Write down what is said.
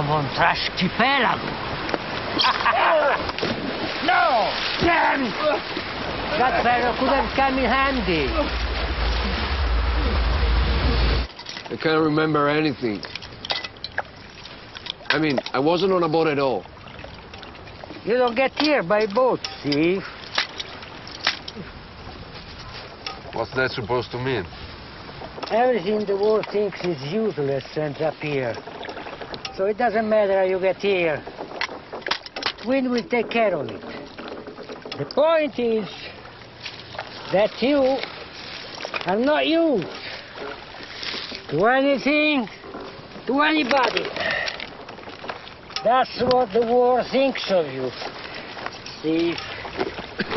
siamo un trascipelago. No! Damn! That fellow could have come in handy. I can't remember anything. I mean, I wasn't on a boat at all. You don't get here by boat, Steve. What's that supposed to mean? Everything the world thinks is useless ends up here. So it doesn't matter how you get here. Wind will take care of it. The point is that you are not used to anything, to anybody. That's what the war thinks of you, Steve.